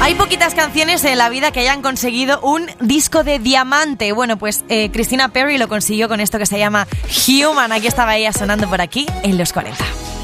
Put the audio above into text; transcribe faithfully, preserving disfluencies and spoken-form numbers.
Hay poquitas canciones en la vida que hayan conseguido un disco de diamante. Bueno, pues eh, Christina Perri lo consiguió con esto que se llama Human. Aquí estaba ella sonando por aquí en los cuarenta.